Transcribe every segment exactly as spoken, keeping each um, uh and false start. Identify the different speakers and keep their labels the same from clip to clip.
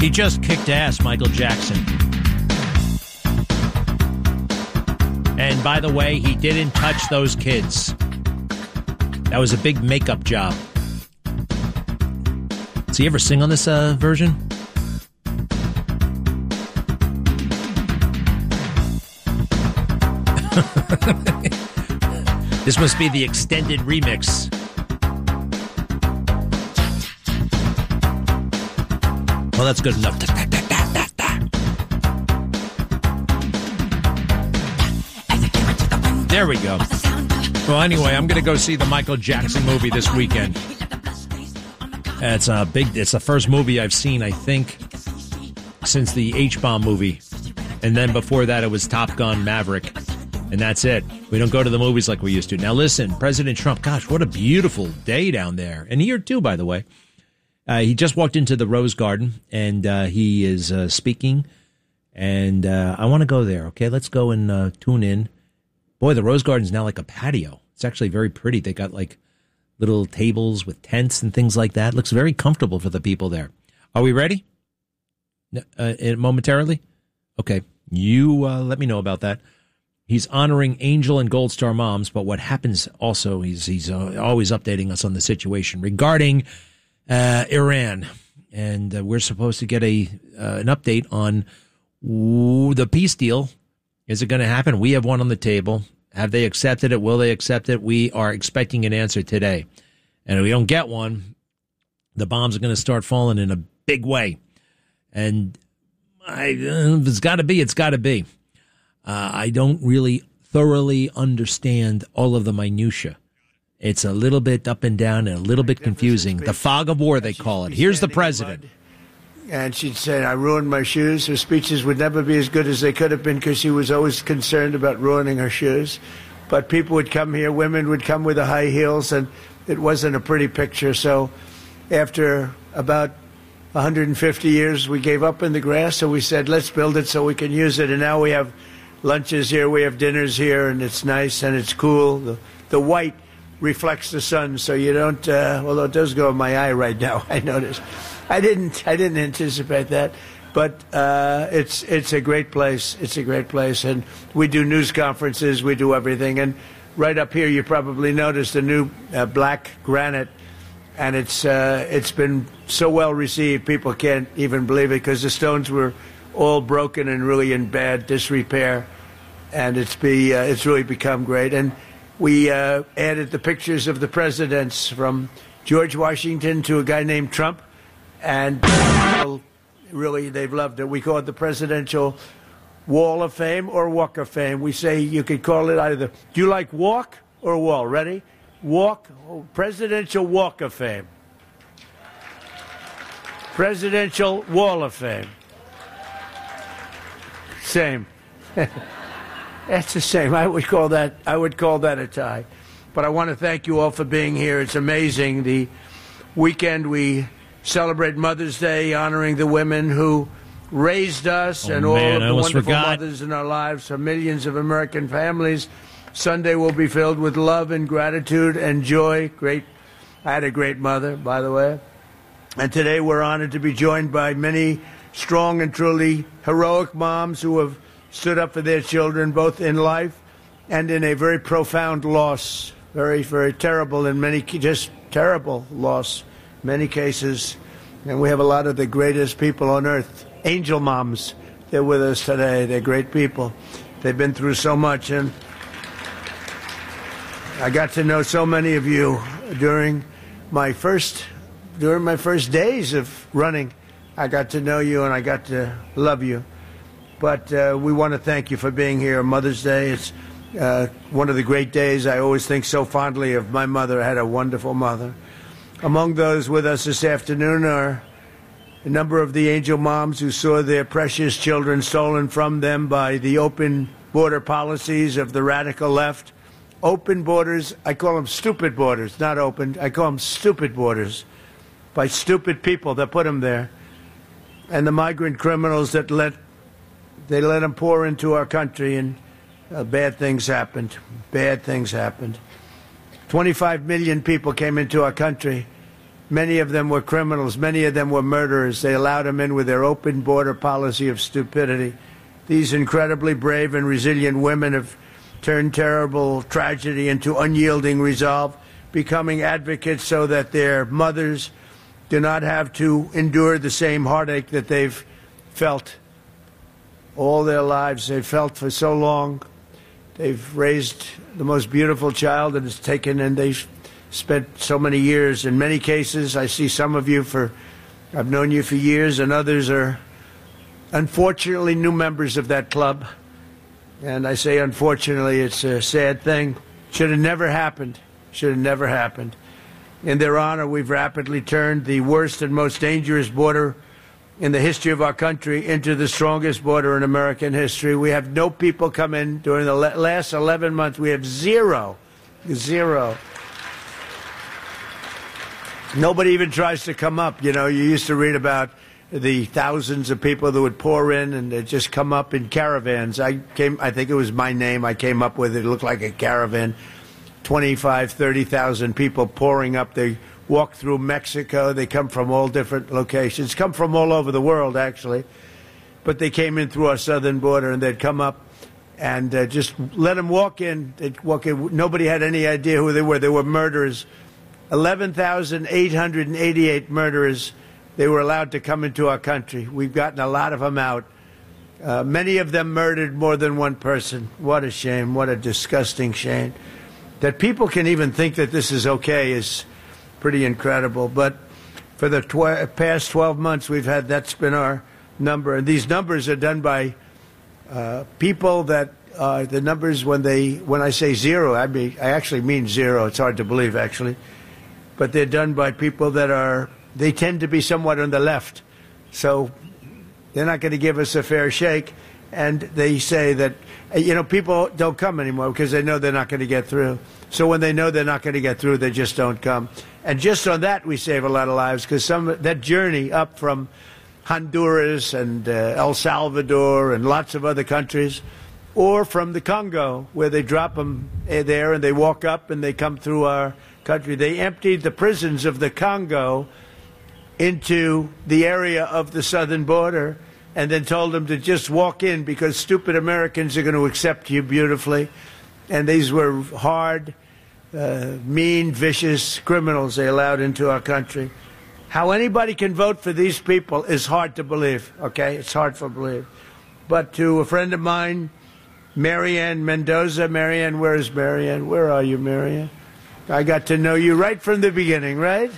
Speaker 1: He just kicked ass, Michael Jackson. And by the way, he didn't touch those kids. That was a big makeup job. Does he ever sing on this uh, version? This must be the extended remix. Well, that's good enough. There we go. Well, anyway, I'm going to go see the Michael Jackson movie this weekend. It's a big. It's the first movie I've seen, I think, since the H-Bomb movie, and then before that it was Top Gun Maverick, and that's it. We don't go to the movies like we used to. Now, listen, President Trump. Gosh, what a beautiful day down there, and here too, by the way. Uh, he just walked into the Rose Garden, and uh, he is uh, speaking, and uh, I want to go there, okay? Let's go and uh, tune in. Boy, the Rose Garden's now like a patio. It's actually very pretty. They got like little tables with tents and things like that. It looks very comfortable for the people there. Are we ready? Uh, momentarily? Okay, you uh, let me know about that. He's honoring Angel and Gold Star moms, but what happens also, he's, he's uh, always updating us on the situation regarding Uh, Iran, and uh, we're supposed to get a uh, an update on ooh, the peace deal. Is it going to happen? We have one on the table. Have they accepted it? Will they accept it? We are expecting an answer today. And if we don't get one, the bombs are going to start falling in a big way. And I, uh, if it's got to be, it's got to be. Uh, I don't really thoroughly understand all of the minutia. It's a little bit up and down and a little bit confusing. The fog of war, they call it. Here's the president.
Speaker 2: And she'd say, I ruined my shoes. Her speeches would never be as good as they could have been because she was always concerned about ruining her shoes. But people would come here, women would come with the high heels, and it wasn't a pretty picture. So after about one hundred fifty years, we gave up in the grass, so we said, let's build it so we can use it. And now we have lunches here, we have dinners here, and it's nice and it's cool. The, the white reflects the sun, so you don't. Uh, well, it does go in my eye right now. I noticed. I didn't. I didn't anticipate that, but uh, it's it's a great place. It's a great place, and we do news conferences. We do everything, and right up here, you probably noticed the new uh, black granite, and it's uh, it's been so well received. People can't even believe it because the stones were all broken and really in bad disrepair, and it's be uh, it's really become great. And we uh, added the pictures of the presidents from George Washington to a guy named Trump, and really they've loved it. We call it the Presidential Wall of Fame or Walk of Fame. We say you could call it either. Do you like walk or wall? Ready? Walk. Presidential Walk of Fame. Presidential Wall of Fame. Same. That's the same. I would call that. I would call that a tie. But I want to thank you all for being here. It's amazing. The weekend we celebrate Mother's Day, honoring the women who raised us
Speaker 1: oh,
Speaker 2: and all
Speaker 1: man,
Speaker 2: of the wonderful
Speaker 1: forgot.
Speaker 2: mothers in our lives for millions of American families. Sunday will be filled with love and gratitude and joy. Great. I had a great mother, by the way. And today we're honored to be joined by many strong and truly heroic moms who have stood up for their children, both in life and in a very profound loss, very, very terrible in many, just terrible loss, many cases. And we have a lot of the greatest people on earth, angel moms. They're with us today. They're great people. They've been through so much, and I got to know so many of you during my first, during my first days of running. I got to know you, and I got to love you. But uh, we want to thank you for being here on Mother's Day. It's uh, one of the great days. I always think so fondly of my mother. I had a wonderful mother. Among those with us this afternoon are a number of the angel moms who saw their precious children stolen from them by the open border policies of the radical left. Open borders, I call them stupid borders, not open. I call them stupid borders by stupid people that put them there. And the migrant criminals that let They let them pour into our country, and uh, bad things happened. Bad things happened. twenty-five million people came into our country, Many of them were criminals. Many of them were murderers. They allowed them in with their open border policy of stupidity. These incredibly brave and resilient women have turned terrible tragedy into unyielding resolve, becoming advocates so that their mothers do not have to endure the same heartache that they've felt all their lives. They've felt for so long. They've raised the most beautiful child that has taken, and they've spent so many years. In many cases, I see some of you for, I've known you for years, and others are unfortunately new members of that club. And I say unfortunately, it's a sad thing. Should have never happened. Should have never happened. In their honor, we've rapidly turned the worst and most dangerous border in the history of our country into the strongest border in American history. We have no people come in during the last eleven months. We have zero, zero. Nobody even tries to come up. You know, you used to read about the thousands of people that would pour in and they'd just come up in caravans. I came, I think it was my name I came up with. It looked like a caravan. twenty-five, thirty thousand people pouring up. They walk through Mexico. They come from all different locations, come from all over the world, actually. But they came in through our southern border, and they'd come up and uh, just let them walk in. They'd walk in. Nobody had any idea who they were. They were murderers. eleven thousand eight hundred eighty-eight murderers. They were allowed to come into our country. We've gotten a lot of them out. Uh, many of them murdered more than one person. What a shame. What a disgusting shame. That people can even think that this is okay is pretty incredible. But for the tw- past twelve months, we've had, that's been our number. And these numbers are done by uh, people that, uh, the numbers when they, when I say zero, I mean, I actually mean zero. It's hard to believe, actually. But they're done by people that are, they tend to be somewhat on the left. So they're not going to give us a fair shake. And they say that, you know, people don't come anymore because they know they're not going to get through. So when they know they're not going to get through, they just don't come. And just on that, we save a lot of lives, because some that journey up from Honduras and uh, El Salvador and lots of other countries, or from the Congo, where they drop them there and they walk up and they come through our country. They emptied the prisons of the Congo into the area of the southern border and then told them to just walk in because stupid Americans are going to accept you beautifully. And these were hard, uh, mean, vicious criminals they allowed into our country. How anybody can vote for these people is hard to believe, okay? It's hard to believe. But to a friend of mine, Marianne Mendoza. Marianne, where is Marianne? Where are you, Marianne? I got to know you right from the beginning, right?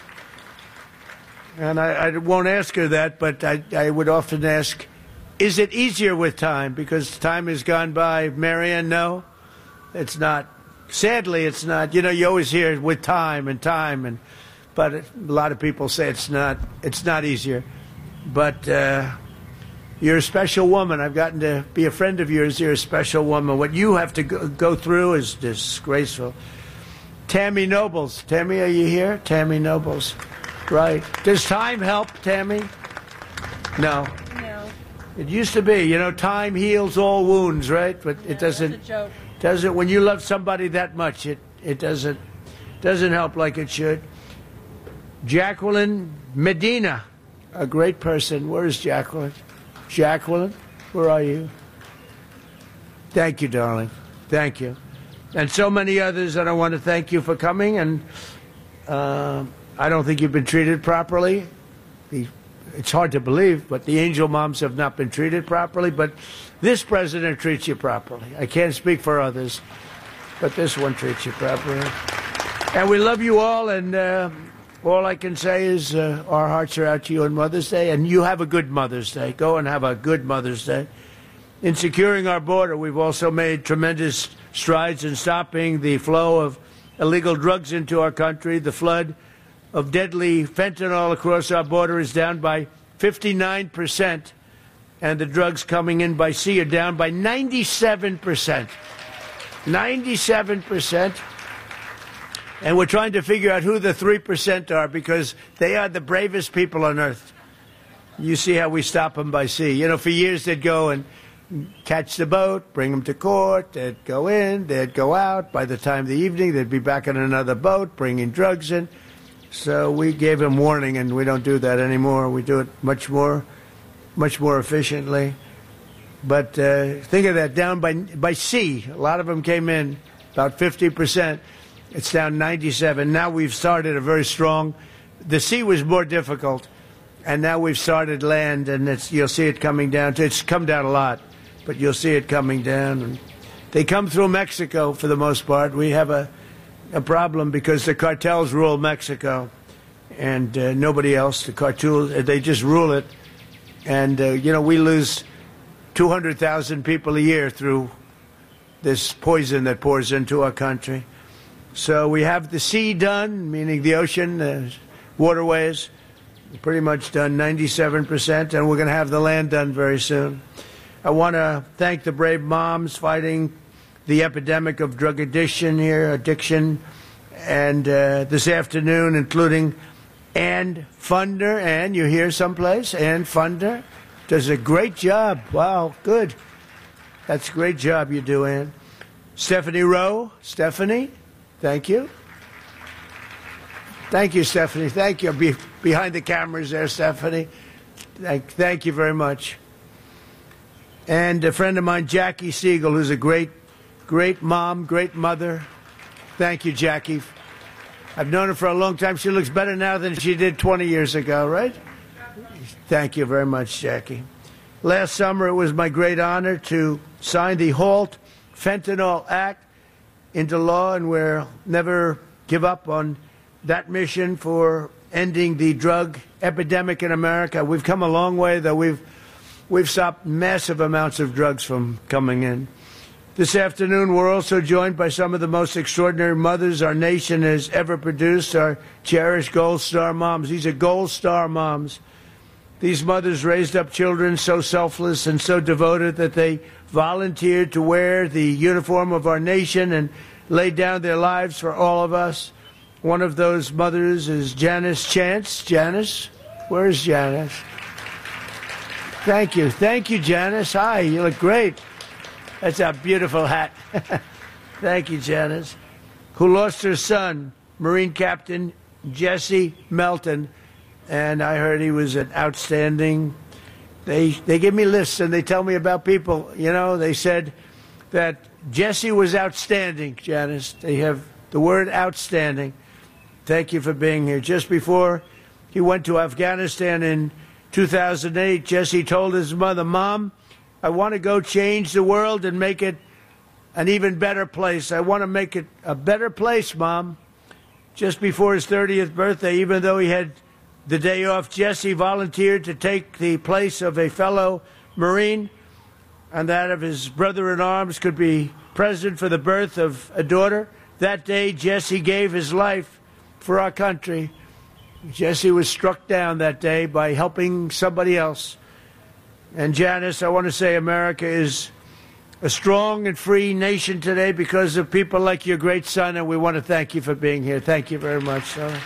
Speaker 2: And I, I won't ask her that, but I, I would often ask, is it easier with time? Because time has gone by. Marianne, no, it's not. Sadly, it's not. You know, you always hear with time and time, and but a lot of people say it's not. It's not easier. But uh, you're a special woman. I've gotten to be a friend of yours. You're a special woman. What you have to go, go through is disgraceful. Tammy Nobles. Tammy, are you here? Tammy Nobles. Right. Does time help, Tammy? No.
Speaker 3: No.
Speaker 2: It used to be, you know, time heals all wounds, right? But
Speaker 3: yeah,
Speaker 2: it doesn't.
Speaker 3: That's a joke.
Speaker 2: Doesn't when you love somebody that much, it it doesn't doesn't help like it should. Jacqueline Medina, a great person. Where is Jacqueline? Jacqueline, where are you? Thank you, darling. Thank you. And so many others, and I want to thank you for coming. And uh, I don't think you've been treated properly. The, it's hard to believe, but the angel moms have not been treated properly. But this president treats you properly. I can't speak for others, but this one treats you properly. And we love you all, and uh, all I can say is uh, our hearts are out to you on Mother's Day, and you have a good Mother's Day. Go and have a good Mother's Day. In securing our border, we've also made tremendous strides in stopping the flow of illegal drugs into our country. The flood of deadly fentanyl across our border is down by fifty-nine percent, and the drugs coming in by sea are down by ninety-seven percent. ninety-seven percent. And we're trying to figure out who the three percent are, because they are the bravest people on earth. You see how we stop them by sea. You know, for years they'd go and catch the boat, bring them to court, they'd go in, they'd go out. By the time of the evening, they'd be back on another boat, bringing drugs in. So we gave him warning, and we don't do that anymore. We do it much more, much more efficiently. But uh, think of that, down by by sea. A lot of them came in, about fifty percent. It's down ninety-seven. Now we've started a very strong. The sea was more difficult, and now we've started land, and it's, you'll see it coming down. It's come down a lot, but you'll see it coming down. And they come through Mexico for the most part. We have a, a problem because the cartels rule Mexico, and uh, nobody else. The cartels, they just rule it. And, uh, you know, we lose two hundred thousand people a year through this poison that pours into our country. So we have the sea done, meaning the ocean, the waterways, pretty much done, ninety-seven percent, and we're going to have the land done very soon. I want to thank the brave moms fighting the epidemic of drug addiction here, addiction, and uh, this afternoon, including Ann Funder. Ann, you here someplace? Ann Funder does a great job. Wow, good. That's a great job you do, Ann. Stephanie Rowe. Stephanie, thank you. Thank you, Stephanie. Thank you. Be behind the cameras there, Stephanie. Thank, thank you very much. And a friend of mine, Jackie Siegel, who's a great, great mom, great mother. Thank you, Jackie. I've known her for a long time. She looks better now than she did twenty years ago, right? Thank you very much, Jackie. Last summer, it was my great honor to sign the Halt Fentanyl Act into law, and we'll never give up on that mission for ending the drug epidemic in America. We've come a long way, though. We've, we've stopped massive amounts of drugs from coming in. This afternoon, we're also joined by some of the most extraordinary mothers our nation has ever produced, our cherished Gold Star moms. These are Gold Star moms. These mothers raised up children so selfless and so devoted that they volunteered to wear the uniform of our nation and laid down their lives for all of us. One of those mothers is Janice Chance. Janice? Where is Janice? Thank you. Thank you, Janice. Hi, you look great. That's a beautiful hat. Thank you, Janice. Who lost her son, Marine Captain Jesse Melton, and I heard he was an outstanding. They they give me lists and they tell me about people. You know, they said that Jesse was outstanding, Janice. They have the word outstanding. Thank you for being here. Just before he went to Afghanistan in two thousand eight, Jesse told his mother, "Mom, I want to go change the world and make it an even better place. I want to make it a better place, Mom." Just before his thirtieth birthday, even though he had the day off, Jesse volunteered to take the place of a fellow Marine, and that of his brother-in-arms could be present for the birth of a daughter. That day, Jesse gave his life for our country. Jesse was struck down that day by helping somebody else. And Janice, I want to say America is a strong and free nation today because of people like your great son, and we want to thank you for being here. Thank you very much, sir.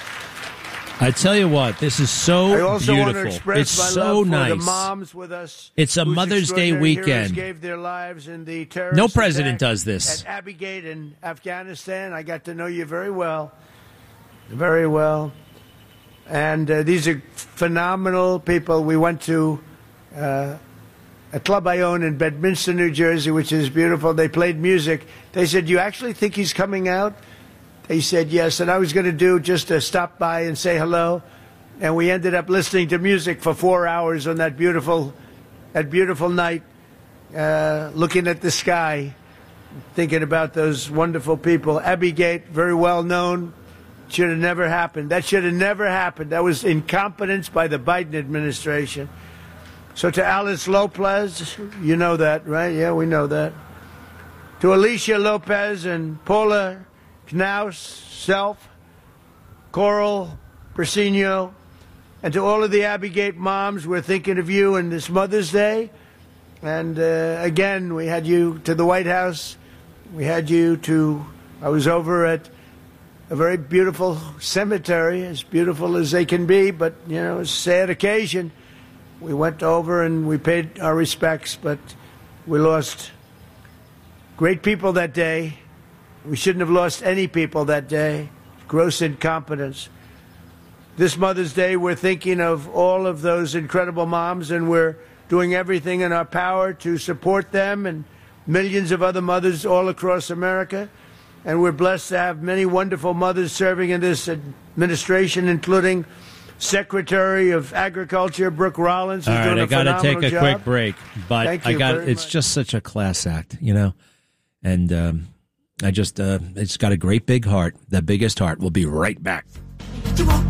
Speaker 1: I tell you what, this is so
Speaker 2: I also
Speaker 1: beautiful.
Speaker 2: Want to express
Speaker 1: it's
Speaker 2: my
Speaker 1: so
Speaker 2: love
Speaker 1: nice.
Speaker 2: For the moms with us.
Speaker 1: It's a Mother's Day weekend.
Speaker 2: Gave their lives in the terrorist
Speaker 1: no president
Speaker 2: attack
Speaker 1: does this.
Speaker 2: At Abbey Gate in Afghanistan. I got to know you very well, very well, and uh, these are phenomenal people. We went to uh, a club I own in Bedminster, New Jersey, which is beautiful. They played music. They said, "You actually think he's coming out?" He said yes, and I was going to do just to stop by and say hello, and we ended up listening to music for four hours on that beautiful, that beautiful night, uh, looking at the sky, thinking about those wonderful people. Abbey Gate, very well known, should have never happened. That should have never happened. That was incompetence by the Biden administration. So to Alice Lopez, you know that, right? Yeah, we know that. To Alicia Lopez and Paula Knaus, Self, Coral, Persino, and to all of the Abbey Gate moms, we're thinking of you on this Mother's Day. And uh, again, we had you to the White House. We had you to, I was over at a very beautiful cemetery, as beautiful as they can be, but, you know, it's a sad occasion. We went over and we paid our respects, but we lost great people that day. We shouldn't have lost any people that day. Gross incompetence. this Mother's Day, we're thinking of all of those incredible moms, and we're doing everything in our power to support them and millions of other mothers all across America. And we're blessed to have many wonderful mothers serving in this administration, including Secretary of Agriculture Brooke Rollins, who's
Speaker 1: all right,
Speaker 2: doing a
Speaker 1: I got to take a
Speaker 2: job.
Speaker 1: quick break, but
Speaker 2: Thank
Speaker 1: I
Speaker 2: you
Speaker 1: got
Speaker 2: very
Speaker 1: it's
Speaker 2: much.
Speaker 1: just such a class act, you know, and um, I just uh, it's got a great big heart, the biggest heart. We'll be right back.
Speaker 3: You won't